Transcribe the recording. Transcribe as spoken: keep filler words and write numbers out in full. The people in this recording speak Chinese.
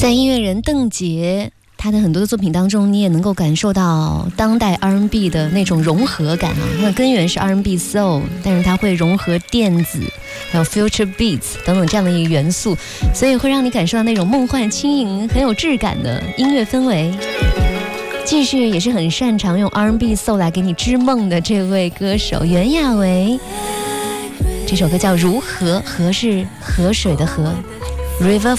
在音乐人邓婕他的很多的作品当中，你也能够感受到当代 R and B 的那种融合感啊。它的根源是 R and B Soul， 但是它会融合电子还有 Future Beats 等等这样的一个元素，所以会让你感受到那种梦幻轻盈很有质感的音乐氛围。继续也是很擅长用 R and B Soul 来给你织梦的这位歌手袁娅维，这首歌叫如河，河是河水的河， River